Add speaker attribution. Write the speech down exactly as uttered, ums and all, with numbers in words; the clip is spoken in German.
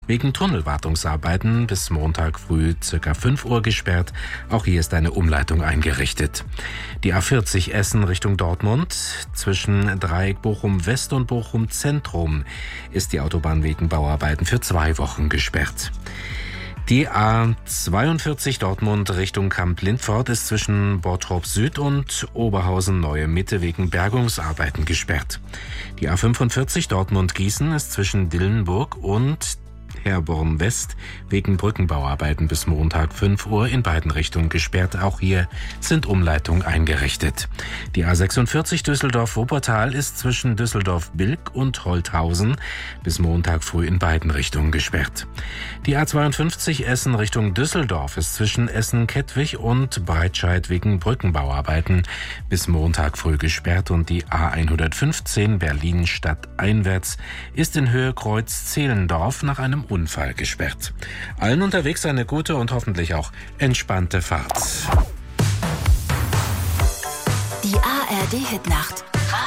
Speaker 1: wegen Tunnelwartungsarbeiten bis Montag früh ca. fünf Uhr gesperrt. Auch hier ist eine Umleitung eingerichtet. Die A vierzig Essen Richtung Dortmund. Zwischen Dreieck Bochum West und Bochum Zentrum ist die Autobahn wegen Bauarbeiten für zwei Wochen gesperrt. Die A zweiundvierzig Dortmund Richtung Kamp-Lindfort ist zwischen Bottrop Süd und Oberhausen Neue Mitte wegen Bergungsarbeiten gesperrt. Die A fünfundvierzig Dortmund Gießen ist zwischen Dillenburg und Herborn West wegen Brückenbauarbeiten bis Montag fünf Uhr in beiden Richtungen gesperrt. Auch hier sind Umleitungen eingerichtet. Die A sechsundvierzig Düsseldorf-Wuppertal ist zwischen Düsseldorf-Bilk und Holthausen bis Montag früh in beiden Richtungen gesperrt. Die A zweiundfünfzig Essen Richtung Düsseldorf ist zwischen Essen-Kettwig und Breitscheid wegen Brückenbauarbeiten bis Montag früh gesperrt. Und die A hundertfünfzehn Berlin stadteinwärts ist in Höhe Kreuz-Zehlendorf nach einem Unfall gesperrt. Allen unterwegs eine gute und hoffentlich auch entspannte Fahrt.
Speaker 2: Die A R D-Hitnacht.